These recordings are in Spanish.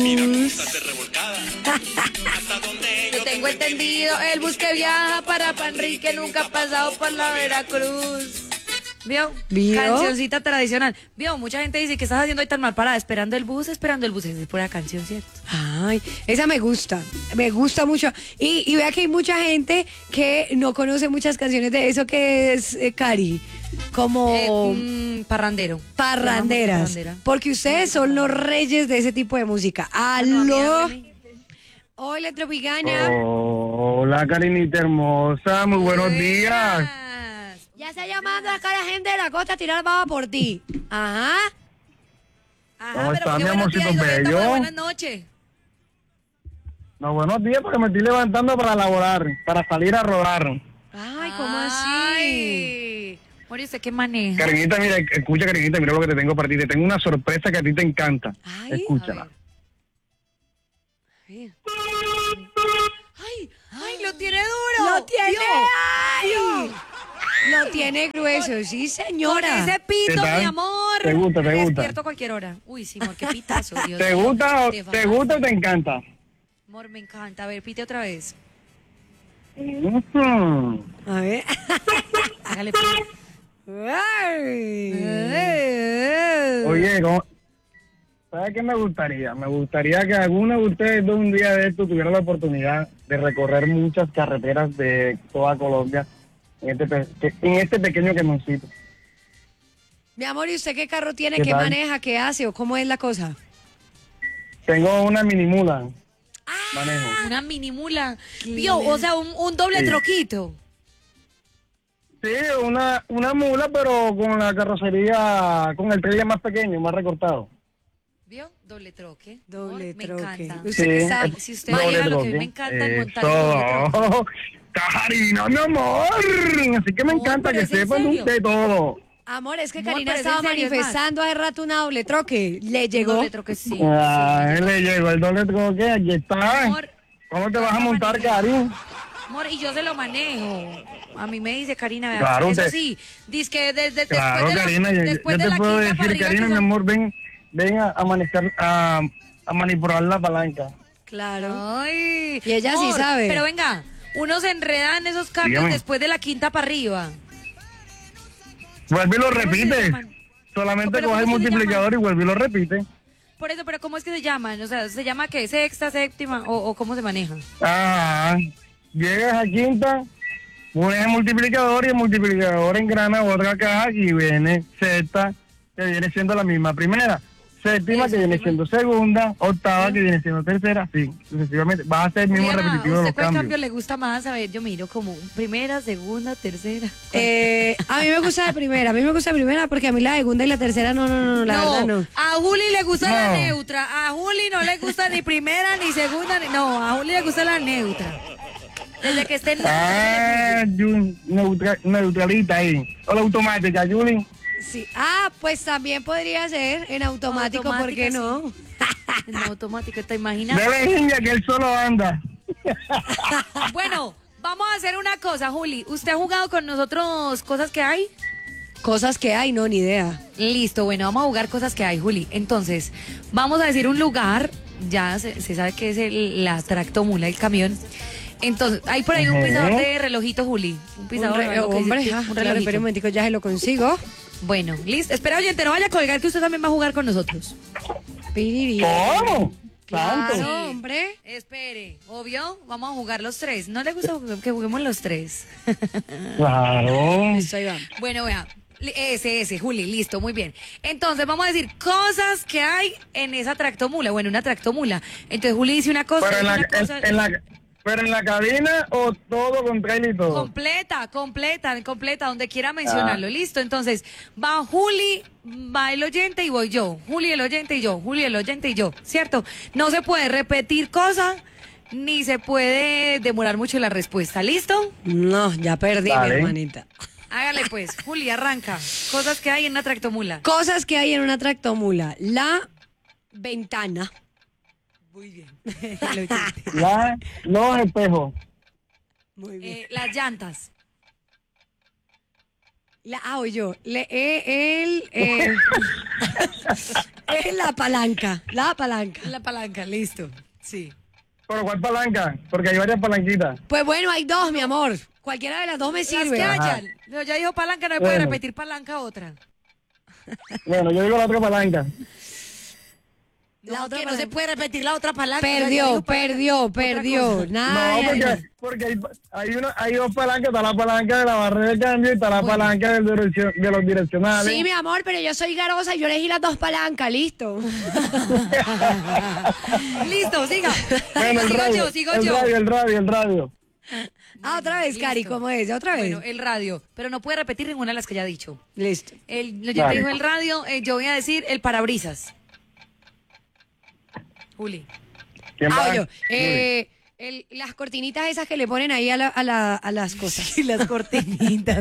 Yo tengo entendido, el bus que viaja para Panrique nunca ha pasado por la Veracruz. ¿Vio? Cancioncita tradicional. ¿Vio? Mucha gente dice que estás haciendo hoy tan mal parada, esperando el bus. Esa es pura canción, ¿cierto? Ay, esa me gusta mucho. Y vea que hay mucha gente que no conoce muchas canciones de eso que es, Cari, como parranderas. Parrandera. Porque ustedes son los reyes de ese tipo de música. ¡Aló! Hola, Tropicaña. Hola, Karinita hermosa, muy buenos días. Ya está llamando acá la gente de la costa a tirar baba por ti. Ajá. ¿Cómo está, mi amorcito bello? Buenas noches. No, buenos días porque me estoy levantando para laborar, para salir a rodar. Ay, ¿cómo así? Mori, ¿usted qué maneja? Karinita, mira, escucha, Karinita, mira lo que te tengo para ti. Te tengo una sorpresa que a ti te encanta. Ay, escúchala. Ay, lo tiene duro. ¡Lo tiene! ¡Ay! Lo tiene grueso, sí, señora. Con ese pito, mi amor. ¿Te gusta? Me despierto a cualquier hora. Uy, sí, amor, qué pitazo, Dios. ¿Te gusta o te encanta? Amor, me encanta. A ver, pite otra vez. A ver. Hágale, pite. Oye, ¿sabes qué me gustaría? Me gustaría que alguno de ustedes de un día de esto tuviera la oportunidad de recorrer muchas carreteras de toda Colombia en este pequeño cañoncito. Mi amor, ¿y usted qué carro tiene? ¿Qué ¿Qué tal? maneja? ¿Qué hace? ¿O cómo es la cosa? Tengo una mini mula. Manejo. Una mini mula. Vio, o sea, un doble troquito. Sí, una mula, pero con la carrocería, con el trailer más pequeño, más recortado. ¿Vio? Doble troque. Doble Me troque. encanta. ¿Usted qué sabe? Si usted maneja lo que a mí me encanta es montar el doble troque. Karina, mi amor. Así que me Amor, encanta pero que ¿es en sepan serio? de todo. Amor, es que Amor, Karina pero es estaba en serio, es más. manifestando hace rato una doble troque. Le llegó. Doble troque, sí. Le llegó el doble troque, aquí está. Amor, ¿Cómo te vas a montar, Karin? amor, y yo se lo manejo. A mí me dice Karina, vea, Claro, eso te- sí, dice que después Claro, de la, Karina, después yo de te la puedo quinta para decir, arriba, Karina, que mi son- amor, ven a manejar, a manipular la palanca. Claro. Ay, Y ella sí amor, sabe. Pero venga, uno se enreda en esos cambios Dígame. después de la quinta para arriba. Vuelve y lo ¿Cómo es que se repites. llaman? Solamente Pero coge el ¿cómo se multiplicador y llaman? vuelve y lo repite. Por eso, pero ¿cómo es que se llaman? O sea, ¿se llama qué? ¿Sexta, séptima o cómo se maneja? Ajá. Llegas a quinta, pones el multiplicador y el multiplicador engrana otra caja y viene sexta, que viene siendo la misma primera. Séptima, Eso, que viene séptima. siendo segunda. Octava, que viene siendo tercera. Así, sucesivamente. Vas a hacer el mismo Juliana, repetitivo de ¿usted los cuál cambio cambios. le gusta más? A ver, yo miro como primera, segunda, tercera. A mí me gusta la primera. A mí me gusta la primera porque a mí la segunda y la tercera no, la verdad no. A Juli le gusta la No. neutra. A Juli no le gusta ni primera, ni segunda, no. A Juli le gusta la neutra. Desde que esté en Neutralita ahí. O la automática, Julie. Sí. Pues también podría ser en automático, ¿por qué Automática, no? en automático, ¿te imaginas? Debe niña que él solo anda. Bueno, vamos a hacer una cosa, Juli. ¿Usted ha jugado con nosotros cosas que hay? Cosas que hay, no, ni idea. Listo, bueno, vamos a jugar cosas que hay, Juli. Entonces, vamos a decir un lugar. Ya se sabe que es la tractomula, el camión. Entonces, hay por ahí un pisador de relojito, Juli. Un pisador de reloj, Hombre, un claro, relojito. espera un momentico, ya se lo consigo. Bueno, listo. Espera, oyente, no vaya a colgar que usted también va a jugar con nosotros. Piriri. ¿Cómo? Claro, ¿Tanto? hombre. Espere, obvio, vamos a jugar los tres. ¿No le gusta que juguemos los tres? Claro. Listo, ahí va. Bueno, vea. Ese, Juli, listo, muy bien. Entonces, vamos a decir cosas que hay en esa tractomula, bueno, una tractomula. Entonces, Juli dice una cosa, Pero dice una cosa. pero en la cabina o todo con trailer y todo. Completa, donde quiera mencionarlo. Listo, entonces, va Juli, va el oyente y voy yo. Juli, el oyente y yo. Juli, el oyente y yo, ¿cierto? No se puede repetir cosas, ni se puede demorar mucho la respuesta. ¿Listo? No, ya perdí, Dale. mi hermanita. Hágale pues, Juli, arranca. Cosas que hay en una tractomula. Cosas que hay en una tractomula. La ventana. Muy bien. El oyente. Los espejos. Muy bien. Las llantas. Oye, yo. Es la palanca. La palanca. La palanca, listo. Sí. ¿Pero cuál palanca? Porque hay varias palanquitas. Pues bueno, hay dos, mi amor. Cualquiera de las dos me Las sirve. que Ajá. hayan. No, ya dijo palanca, no me puede Bueno. repetir palanca otra. Bueno, yo digo la otra palanca. La La otra otra que no palanca. se puede repetir la otra palanca. Perdió. cosa. Nada. No, porque hay dos palancas. Está la palanca de la barra de cambio y está la palanca de los direccionales. Sí, mi amor, pero yo soy garosa y yo elegí las dos palancas, listo. Listo, siga. Bueno, el sigo radio, yo, sigo el yo. radio. Otra vez, Cari, Listo. ¿cómo es? Otra vez. Bueno, el radio, pero no puede repetir ninguna de las que ya ha dicho. Listo. Yo te Dale. dijo el radio, yo voy a decir el parabrisas. Juli. ¿Quién va? Oye, las cortinitas esas que le ponen ahí a las cosas. Y las cortinitas.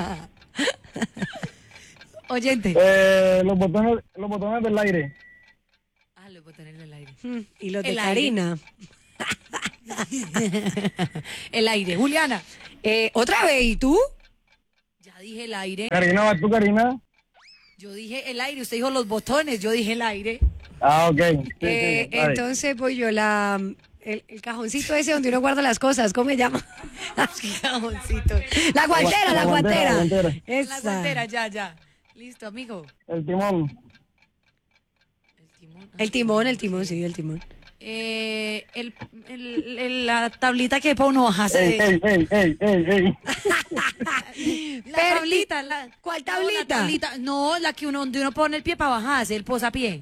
Oyente. Los botones del aire. Ah, los botones del aire. Y los de El aire. Karina. El aire. Juliana. Otra vez, ¿y tú? Ya dije el aire. Karina, ¿vas tú, Karina? Yo dije el aire. Usted dijo los botones. Yo dije el aire. Ah, ok. Sí, dale. Entonces, pues yo, el cajoncito ese donde uno guarda las cosas, ¿cómo se llama? Cajoncito. La guantera, La guantera, la guantera. La Esa. guantera, ya. Listo, amigo. El timón. El timón. El timón, sí, el timón. La tablita que para uno bajarse. Ey. La tablita. ¿Cuál No, tablita? la tablita. No, la que donde uno pone el pie para bajarse, el posapié.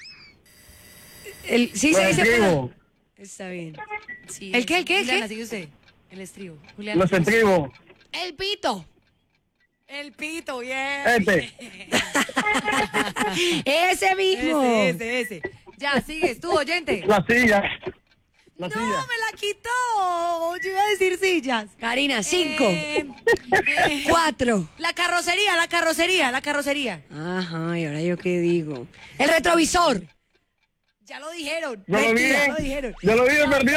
Sí, Los se dice. estribos. Está bien. Sí, ¿El qué, el qué, el Juliana, qué? sigue usted. El estribo. Juliana. Los estribos. El pito. El pito, bien. Ese mismo. Ese. Ya, sigues tú, oyente. La silla. No, me la quitó. Yo iba a decir sillas. Karina, 5, Eh, 4. la carrocería. Ajá, y ahora yo qué digo. El retrovisor. Ya lo dijeron. Yo lo vi. Ya lo dijeron. Yo lo vi y perdió.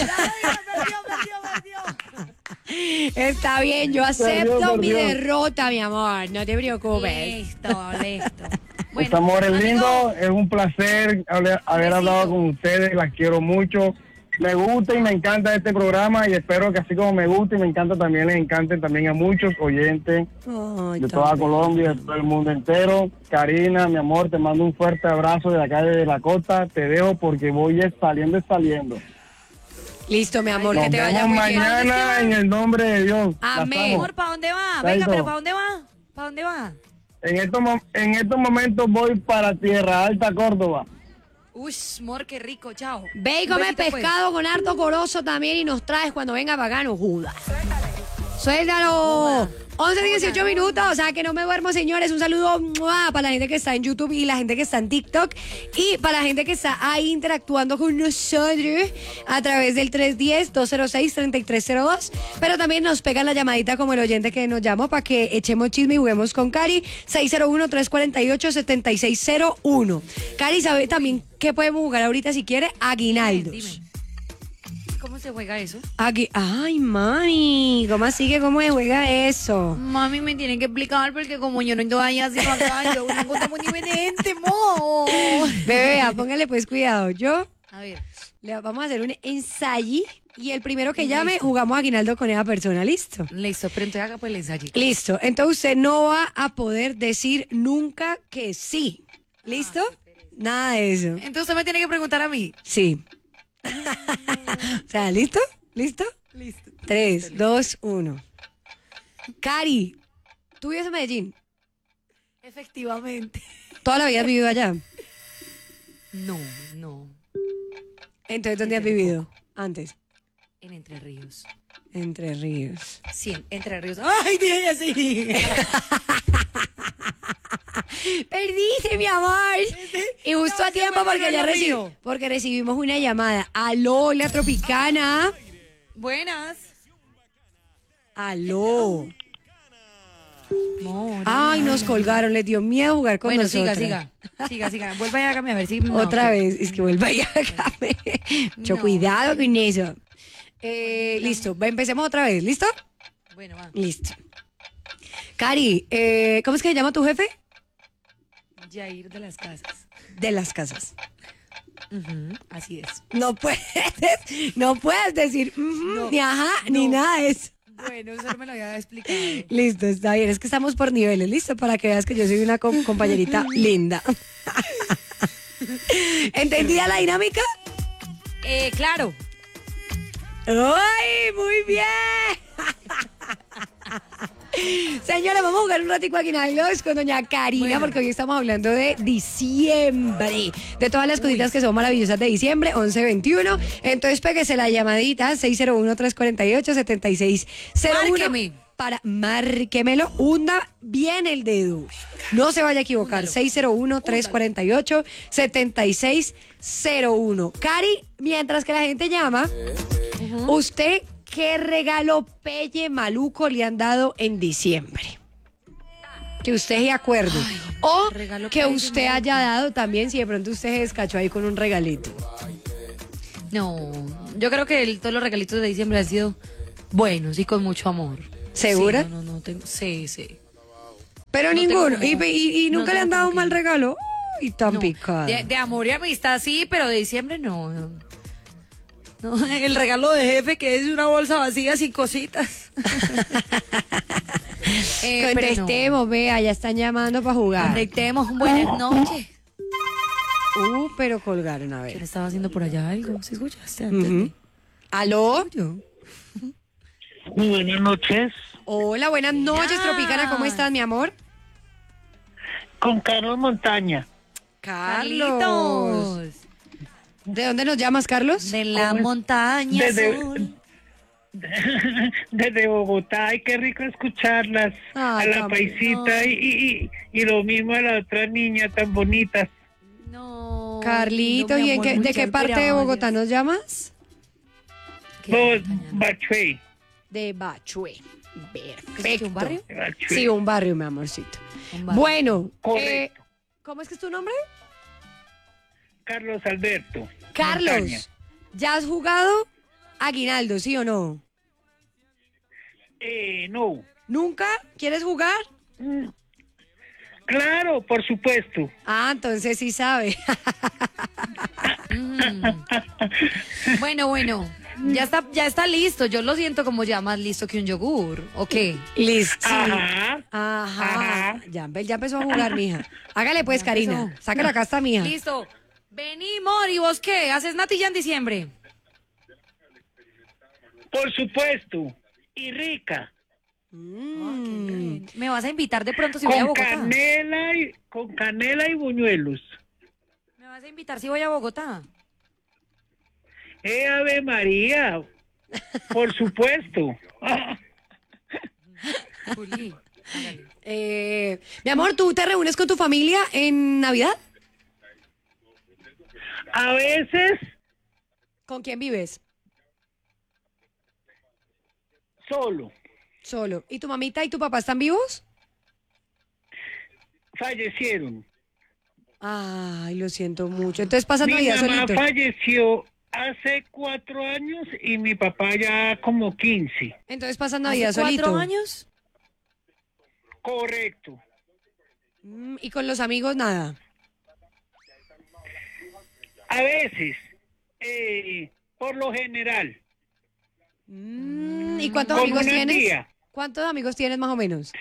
Perdió. Está bien, yo acepto mi perdió. derrota, mi amor. No te preocupes. Listo. Este amor es amigo, lindo, es un placer haber hablado con ustedes, las quiero mucho. Me gusta y me encanta este programa y espero que así como me gusta y me encanta también les encante también a muchos oyentes Ay, de toda Colombia, de todo el mundo entero. Karina, mi amor, te mando un fuerte abrazo de acá de la costa. Te dejo porque voy saliendo. Listo, mi amor, Nos que te vaya vemos muy bien. mañana en el nombre de Dios. Las Amén. amo. amor, ¿para dónde va? Chaito. Venga, pero ¿para dónde va? ¿Para dónde va? En estos momentos voy para Tierra Alta, Córdoba. Uy, amor, qué rico, chao. Ve y Un come besito, pues. pescado con harto corozo también y nos traes cuando venga Pagano Judas. Suéltalo. 11:18 minutos, o sea que no me duermo, señores. Un saludo ¡mua! Para la gente que está en YouTube y la gente que está en TikTok y para la gente que está ahí interactuando con nosotros a través del 310-206-3302. Pero también nos pegan la llamadita como el oyente que nos llamó para que echemos chisme y juguemos con Cari. 601-348-7601. Cari, ¿sabe también qué podemos jugar ahorita si quiere? Aguinaldos. Dime. ¿Cómo se juega eso? Ay, mami, ¿cómo así que cómo se juega eso? Mami, me tienen que explicar porque como yo no estoy así acá, yo no encuentro muy diferente, mo. Bebé, póngale pues cuidado. A ver, Vamos a hacer un ensayo y el primero que llame jugamos a Aguinaldo con esa persona, ¿listo? listo, pero entonces haga pues el ensayo. Listo, entonces usted no va a poder decir nunca que sí. ¿Listo? Nada de eso. Entonces usted me tiene que preguntar a mí. Sí. O sea, ¿listo? ¿Listo? Listo. 3, 2, 1. Cari, ¿tú vives en Medellín? Efectivamente. ¿Toda la vida has vivido allá? No. Entonces, ¿dónde has vivido antes? En Entre Ríos. Entre Ríos. Sí, Entre Ríos. ¡Ay, dije así! Perdiste, mi amor. Y justo a tiempo porque ya porque recibimos una llamada. Aló, la Tropicana. Buenas. Aló. No, Ay, nos colgaron, les dio miedo jugar con bueno, nosotros. siga. Vuelva y hágame a ver si... Otra vez, es que vuelva y hágame. Mucho No. cuidado con eso. Listo, empecemos otra vez, ¿listo? Bueno, va. Listo. Cari, ¿cómo es que se llama tu jefe? Jair de las Casas. De las casas. Así es. No puedes decir ni ajá, ni nada de eso. Bueno, eso no me lo había explicado. Listo, está bien. Es que estamos por niveles, listo, para que veas que yo soy una compañerita linda. ¿Entendida la dinámica? Claro. ¡Ay, muy bien! Señora, vamos a jugar un ratico aquí en Aguilos con doña Karina, Bueno. porque hoy estamos hablando de diciembre, de todas las cositas que son maravillosas de diciembre, 11-21. Entonces, péguese la llamadita, 601-348-7601. Márqueme. Márquemelo, hunda bien el dedo. No se vaya a equivocar, 601-348-7601. Cari, mientras que la gente llama, ¿usted qué regalo pelle maluco le han dado en diciembre? Que usted se acuerde. O regalo que pelle usted maluco. haya dado también, si de pronto usted se descachó ahí con un regalito. No, yo creo que todos los regalitos de diciembre han sido buenos y con mucho amor. ¿Segura? Sí, no, tengo, sí. Pero No ninguno. tengo como- ¿Y no nunca le han tengo dado como un mal que- regalo? Y tan No, picado. de amor y amistad sí, pero de diciembre no. No, el regalo de jefe que es una bolsa vacía sin cositas. Pero no. Contestemos, vea, ya están llamando para jugar. Conectemos, buenas noches. Pero colgaron, a ¿Quién ver. estaba haciendo por allá algo? ¿Se escuchaste? Ujú. ¿Aló? Muy buenas noches. Hola, buenas noches, Ya. Tropicana. ¿Cómo estás, mi amor? Con Carlos Montaña. Carlitos. ¿De dónde nos llamas, Carlos? De la montaña Desde- azul. Desde Bogotá. Ay, qué rico escucharlas. Ay, a la tan paisita y lo mismo a la otra niña tan bonita. No. Carlitos, no, mi ¿y amor, de qué muchas parte de Bogotá gracias. nos llamas? ¿Qué Vos, montaña? Bachuey. De Bachué. ¿Es Perfecto. un barrio? Bachuey. Sí, un barrio, mi amorcito. Un barrio. Bueno, Correcto. ¿cómo es que es tu nombre? Carlos Alberto. Carlos, Montaña. ¿ya has jugado Aguinaldo, sí o no? No. ¿Nunca? ¿Quieres jugar? Claro, por supuesto. Ah, entonces sí sabe. Bueno. Ya está listo. Yo lo siento como ya más listo que un yogur. ¿O qué? Listo. Ajá. Ajá. Ajá. Ya empezó a jugar, mija. Hágale pues, Ya Karina. empezó. Sácala acá está, mija. Listo. Vení, Mor, ¿y vos qué? ¿Haces natilla en diciembre? Por supuesto. Y rica. ¿Me vas a invitar de pronto si voy a Con Bogotá? canela y buñuelos. ¿Me vas a invitar si voy a Bogotá? Ave María. Por supuesto. Juli, hágale. Mi amor, ¿tú te reúnes con tu familia en Navidad? A veces ¿Con quién vives? solo. Solo. ¿Y tu mamita y tu papá están vivos? Fallecieron. Ay, lo siento mucho. Entonces pasas Mi Navidad mamá solito. falleció hace 4 años y mi papá ya como 15. Entonces pasas Navidad ¿Hace solito. 4 años? Correcto. Y con los amigos nada. A veces, por lo general, ¿Y cuántos con amigos una tienes? tía. ¿Cuántos amigos tienes más o menos?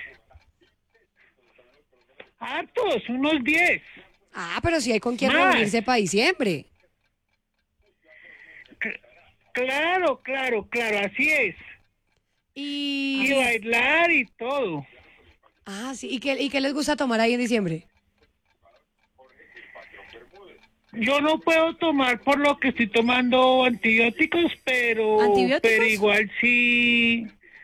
Hartos, unos 10. Ah, pero si hay con quién Más. reunirse para diciembre. Claro, así es. Y bailar y todo. Ah, sí. ¿Y qué les gusta tomar ahí en diciembre? Yo no puedo tomar por lo que estoy tomando antibióticos, pero ¿Antibióticos? igual sí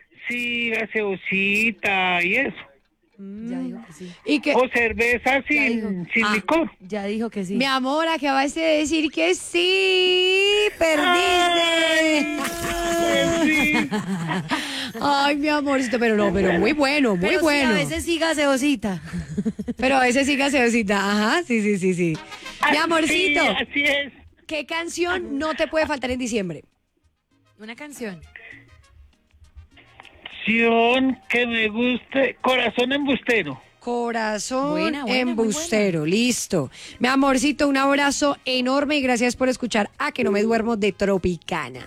gaseosita y eso. Ya dijo que sí. ¿Y qué? O cerveza dijo. sin licor. Ya dijo que sí. Mi amor, acabas de decir que sí. Perdiste. Pues sí. Ay, mi amorcito, pero muy bueno, muy Pero bueno. Sí, a veces sí gaseosita. Pero a veces sí gaseosita. Ajá, sí. Mi amorcito, Sí, así es. ¿qué canción no te puede faltar en diciembre? Una canción. canción que me guste, Corazón Embustero. Corazón Buena, buena, muy embustero, listo. Mi amorcito, un abrazo enorme y gracias por escuchar A Que No Me Duermo de Tropicana.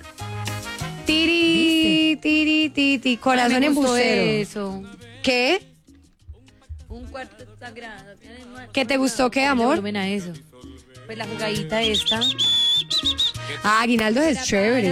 Tiri, tiri, tiri, corazón Ay, me gustó embustero. eso. ¿Qué? Un cuarto sagrado. ¿Qué te gustó, qué, amor? Volumen a eso. Pues la jugadita esta. Ah, Aguinaldo es chévere.